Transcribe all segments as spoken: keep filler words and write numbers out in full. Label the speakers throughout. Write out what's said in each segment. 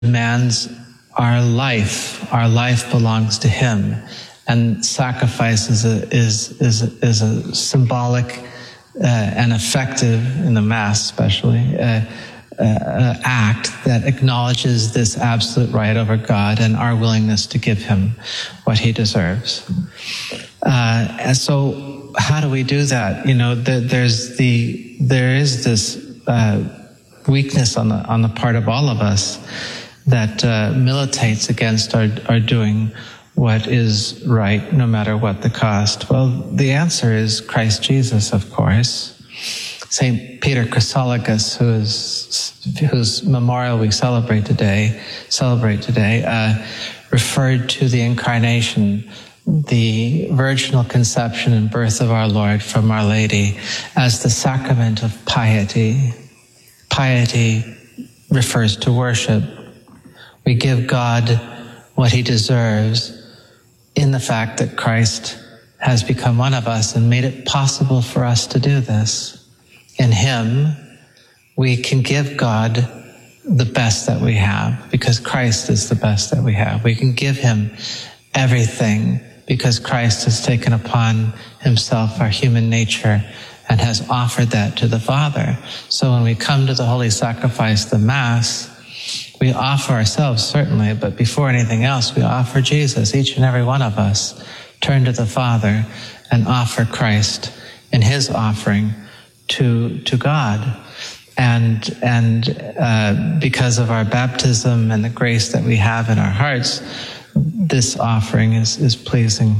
Speaker 1: demands our life. Our life belongs to him. And sacrifice is a, is, is, is a symbolic uh, and effective, in the Mass especially, uh, uh, act that acknowledges this absolute right over God and our willingness to give him what he deserves. Uh, and so how do we do that? You know, the, there's the, there is this uh, weakness on the, on the part of all of us that uh, militates against our, our doing what is right, no matter what the cost. Well, the answer is Christ Jesus, of course. Saint Peter Chrysologus, who is, whose memorial we celebrate today, celebrate today, uh, referred to the incarnation, the virginal conception and birth of our Lord from Our Lady, as the sacrament of piety. Piety refers to worship. We give God what he deserves in the fact that Christ has become one of us and made it possible for us to do this. In him, we can give God the best that we have because Christ is the best that we have. We can give him everything because Christ has taken upon himself our human nature and has offered that to the Father. So when we come to the holy sacrifice, the Mass, we offer ourselves, certainly, but before anything else, we offer Jesus. Each and every one of us turn to the Father and offer Christ in his offering to to God. And and uh, because of our baptism and the grace that we have in our hearts, this offering is, is pleasing.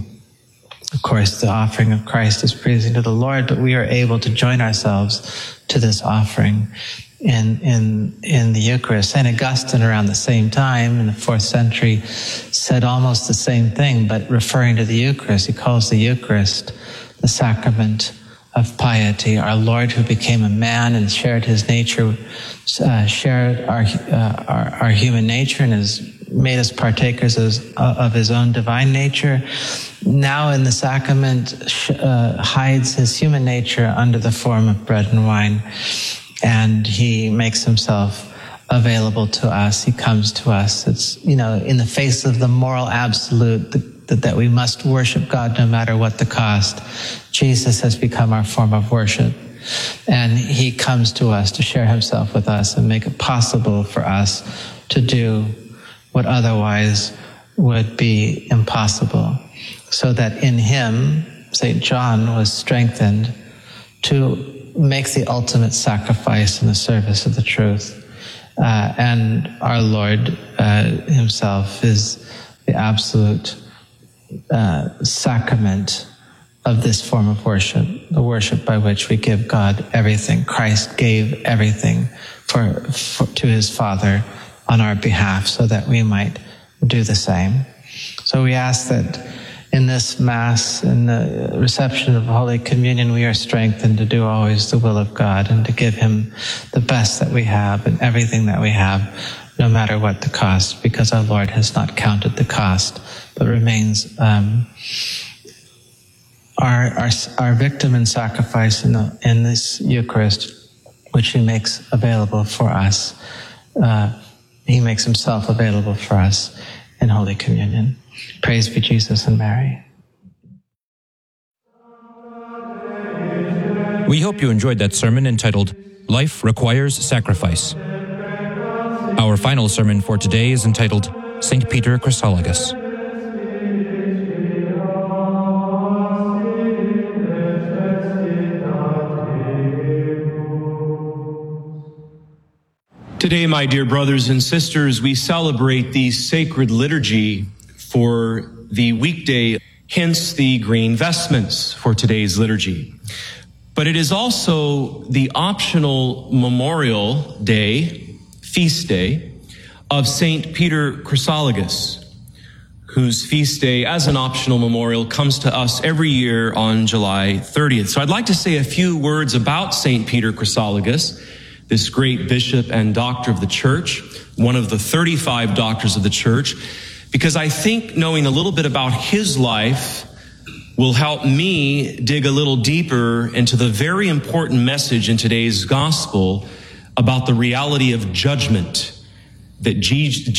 Speaker 1: Of course, the offering of Christ is pleasing to the Lord, but we are able to join ourselves to this offering in in in the Eucharist. Saint Augustine, around the same time in the fourth century, said almost the same thing, but referring to the Eucharist. He calls the Eucharist the sacrament of piety. Our Lord, who became a man and shared his nature, uh, shared our, uh, our our human nature and has made us partakers of, of his own divine nature, now in the sacrament uh, hides his human nature under the form of bread and wine. And he makes himself available to us. He comes to us. It's, you know, in the face of the moral absolute that, that we must worship God no matter what the cost. Jesus has become our form of worship. And he comes to us to share himself with us and make it possible for us to do what otherwise would be impossible. So that in him, Saint John was strengthened to make the ultimate sacrifice in the service of the truth. Uh, and our Lord uh, himself is the absolute uh, sacrament of this form of worship, the worship by which we give God everything. Christ gave everything for, for to his Father on our behalf so that we might do the same. So we ask that in this Mass, in the reception of Holy Communion, we are strengthened to do always the will of God and to give him the best that we have and everything that we have, no matter what the cost, because our Lord has not counted the cost, but remains um, our, our our victim and sacrifice in, the, in this Eucharist, which he makes available for us. Uh, he makes himself available for us in Holy Communion. Praise be Jesus and Mary.
Speaker 2: We hope you enjoyed that sermon entitled, Life Requires Sacrifice. Our final sermon for today is entitled, Saint Peter Chrysologus.
Speaker 3: Today, my dear brothers and sisters, we celebrate the sacred liturgy for the weekday, hence the green vestments for today's liturgy. But it is also the optional memorial day, feast day, of Saint Peter Chrysologus, whose feast day as an optional memorial comes to us every year on July thirtieth. So I'd like to say a few words about Saint Peter Chrysologus, this great bishop and doctor of the church, one of the thirty-five doctors of the church, because I think knowing a little bit about his life will help me dig a little deeper into the very important message in today's gospel about the reality of judgment that Jesus